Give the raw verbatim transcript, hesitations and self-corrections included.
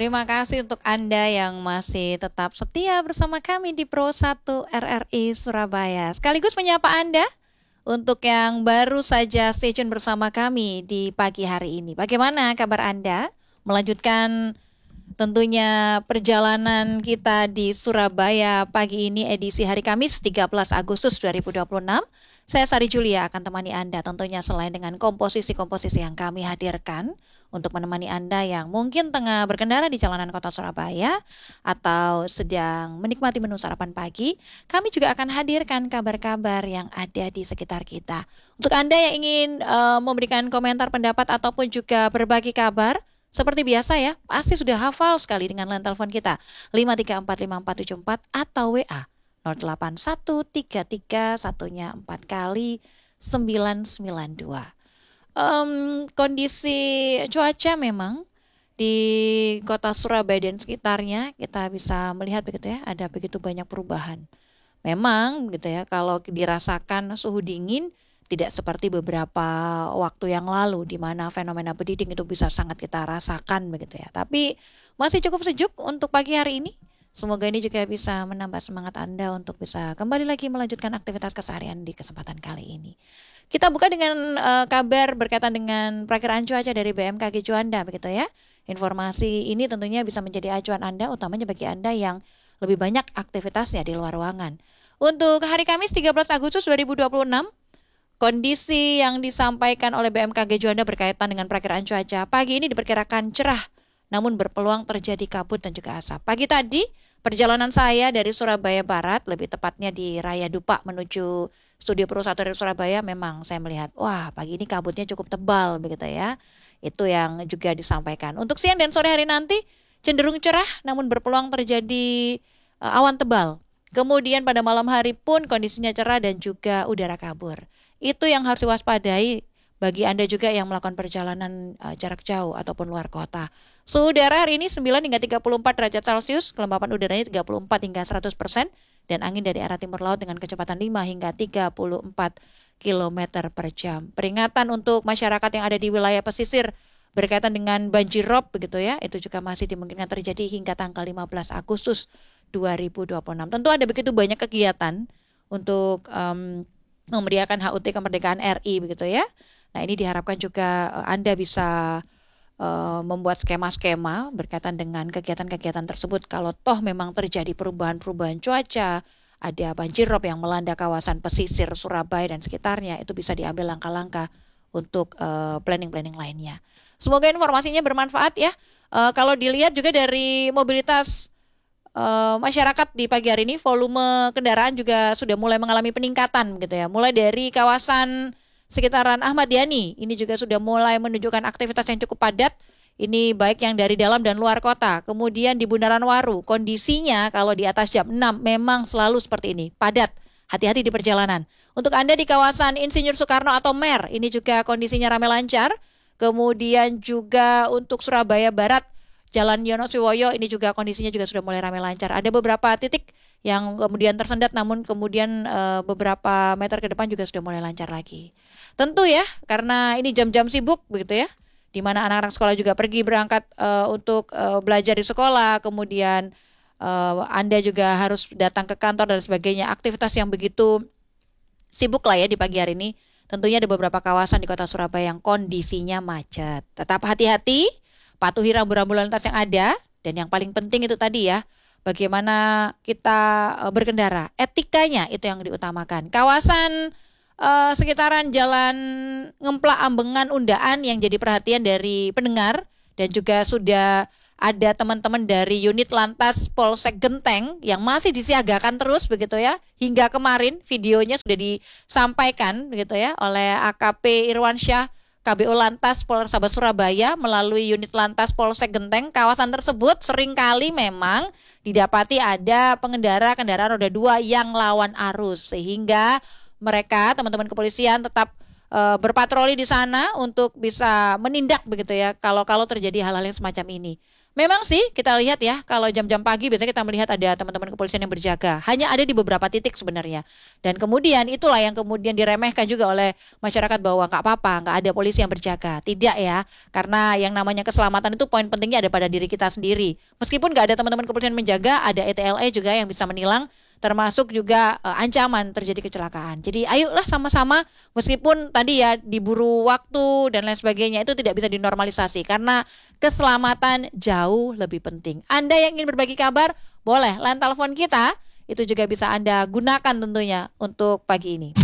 Terima kasih untuk Anda yang masih tetap setia bersama kami di Pro satu R R I Surabaya. Sekaligus menyapa Anda untuk yang baru saja stay tune bersama kami di pagi hari ini. Bagaimana kabar Anda? Melanjutkan tentunya perjalanan kita di Surabaya pagi ini edisi hari Kamis tiga belas Agustus dua ribu dua puluh enam. Saya Sari Julia akan temani Anda tentunya selain dengan komposisi-komposisi yang kami hadirkan untuk menemani Anda yang mungkin tengah berkendara di jalanan kota Surabaya atau sedang menikmati menu sarapan pagi. Kami juga akan hadirkan kabar-kabar yang ada di sekitar kita. Untuk Anda yang ingin uh, memberikan komentar, pendapat ataupun juga berbagi kabar, seperti biasa ya, pasti sudah hafal sekali dengan line telepon kita lima tiga empat lima empat tujuh empat atau W A nol delapan satu tiga tiga satunya empat kali sembilan sembilan dua. Um, kondisi cuaca memang di kota Surabaya dan sekitarnya kita bisa melihat begitu ya, ada begitu banyak perubahan. Memang gitu ya, kalau dirasakan suhu dingin tidak seperti beberapa waktu yang lalu di mana fenomena bediding itu bisa sangat kita rasakan begitu ya. Tapi masih cukup sejuk untuk pagi hari ini. Semoga ini juga bisa menambah semangat Anda untuk bisa kembali lagi melanjutkan aktivitas keseharian di kesempatan kali ini. Kita buka dengan uh, kabar berkaitan dengan perakiraan cuaca dari B M K G Juanda begitu ya. Informasi ini tentunya bisa menjadi acuan Anda, utamanya bagi Anda yang lebih banyak aktivitasnya di luar ruangan. Untuk hari Kamis tiga belas Agustus dua ribu dua puluh enam, kondisi yang disampaikan oleh B M K G Juanda berkaitan dengan perakiraan cuaca pagi ini diperkirakan cerah, namun berpeluang terjadi kabut dan juga asap. Pagi tadi, perjalanan saya dari Surabaya Barat, lebih tepatnya di Raya Dupa menuju Studio Pro satu dari Surabaya, memang saya melihat, wah pagi ini kabutnya cukup tebal begitu ya. Itu yang juga disampaikan. Untuk siang dan sore hari nanti cenderung cerah, namun berpeluang terjadi uh, awan tebal. Kemudian pada malam hari pun kondisinya cerah dan juga udara kabur. Itu yang harus diwaspadai bagi Anda juga yang melakukan perjalanan uh, jarak jauh ataupun luar kota. Suhu udara hari ini sembilan hingga tiga puluh empat derajat Celcius, kelembapan udaranya tiga puluh empat hingga seratus persen, dan angin dari arah timur laut dengan kecepatan lima hingga tiga puluh empat kilometer per jam. Peringatan untuk masyarakat yang ada di wilayah pesisir berkaitan dengan banjir rob begitu ya, itu juga masih dimungkinkan terjadi hingga tanggal lima belas Agustus dua ribu dua puluh enam. Tentu ada begitu banyak kegiatan untuk um, memeriahkan H U T kemerdekaan R I begitu ya. Nah, ini diharapkan juga uh, Anda bisa uh, membuat skema-skema berkaitan dengan kegiatan-kegiatan tersebut. Kalau toh memang terjadi perubahan-perubahan cuaca, ada banjir rob yang melanda kawasan pesisir Surabaya dan sekitarnya, itu bisa diambil langkah-langkah untuk uh, planning-planning lainnya. Semoga informasinya bermanfaat ya. Uh, kalau dilihat juga dari mobilitas uh, masyarakat di pagi hari ini, volume kendaraan juga sudah mulai mengalami peningkatan gitu ya. Mulai dari kawasan sekitaran Ahmad Yani, ini juga sudah mulai menunjukkan aktivitas yang cukup padat. Ini baik yang dari dalam dan luar kota. Kemudian di Bundaran Waru, kondisinya kalau di atas jam enam memang selalu seperti ini, padat. Hati-hati di perjalanan. Untuk Anda di kawasan Insinyur Soekarno atau M E R, ini juga kondisinya ramai lancar. Kemudian juga untuk Surabaya Barat, Jalan Yonoswiwoyo, ini juga kondisinya juga sudah mulai ramai lancar. Ada beberapa titik yang kemudian tersendat, namun kemudian e, beberapa meter ke depan juga sudah mulai lancar lagi. Tentu ya, karena ini jam-jam sibuk begitu ya, di mana anak-anak sekolah juga pergi berangkat e, untuk e, belajar di sekolah, kemudian e, Anda juga harus datang ke kantor dan sebagainya. Aktivitas yang begitu sibuk lah ya di pagi hari ini. Tentunya ada beberapa kawasan di kota Surabaya yang kondisinya macet. Tetap hati-hati, patuhi rambu-rambu lalu lintas yang ada, dan yang paling penting itu tadi ya, bagaimana kita berkendara, etikanya itu yang diutamakan. Kawasan uh, sekitaran Jalan Ngemplak Ambengan Undaan yang jadi perhatian dari pendengar, dan juga sudah ada teman-teman dari unit Lantas Polsek Genteng yang masih disiagakan terus begitu ya. Hingga kemarin videonya sudah disampaikan begitu ya oleh A K P Irwansyah K B O Lantas Polrestabes Surabaya melalui unit Lantas Polsek Genteng. Kawasan tersebut seringkali memang didapati ada pengendara kendaraan roda dua yang lawan arus, sehingga mereka teman-teman kepolisian tetap uh, berpatroli di sana untuk bisa menindak begitu ya kalau kalau terjadi hal-hal yang semacam ini. Memang sih kita lihat ya, kalau jam-jam pagi biasanya kita melihat ada teman-teman kepolisian yang berjaga. Hanya ada di beberapa titik sebenarnya. Dan kemudian itulah yang kemudian diremehkan juga oleh masyarakat bahwa nggak apa-apa, nggak ada polisi yang berjaga. Tidak ya, karena yang namanya keselamatan itu poin pentingnya ada pada diri kita sendiri. Meskipun nggak ada teman-teman kepolisian menjaga, ada E T L E juga yang bisa menilang, termasuk juga uh, ancaman terjadi kecelakaan. Jadi ayolah sama-sama, meskipun tadi ya diburu waktu dan lain sebagainya, itu tidak bisa dinormalisasi karena keselamatan jauh lebih penting. Anda yang ingin berbagi kabar, boleh line telepon kita, itu juga bisa Anda gunakan tentunya untuk pagi ini.